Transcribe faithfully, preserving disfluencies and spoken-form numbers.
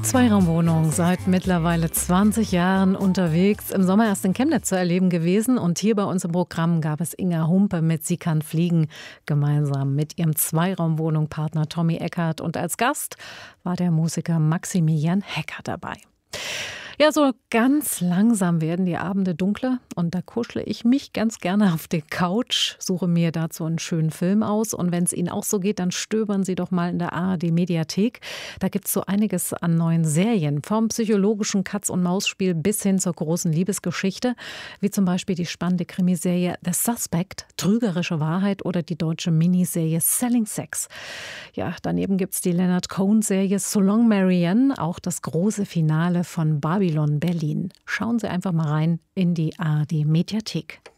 Zweiraumwohnung, seit mittlerweile zwanzig Jahren unterwegs, im Sommer erst in Chemnitz zu erleben gewesen. Und hier bei uns im Programm gab es Inga Humpe mit Sie kann fliegen, gemeinsam mit ihrem Zweiraumwohnung-Partner Tommy Eckert. Und als Gast war der Musiker Maximilian Hecker dabei. Ja, so ganz langsam werden die Abende dunkler und da kuschle ich mich ganz gerne auf die Couch, suche mir dazu einen schönen Film aus und wenn es Ihnen auch so geht, dann stöbern Sie doch mal in der A R D-Mediathek. Da gibt es so einiges an neuen Serien, vom psychologischen Katz-und-Maus-Spiel bis hin zur großen Liebesgeschichte, wie zum Beispiel die spannende Krimiserie The Suspect, Trügerische Wahrheit oder die deutsche Miniserie Selling Sex. Ja, daneben gibt es die Leonard Cohen-Serie So Long Marianne, auch das große Finale von Barbie Babylon Berlin. Schauen Sie einfach mal rein in die A R D-Mediathek.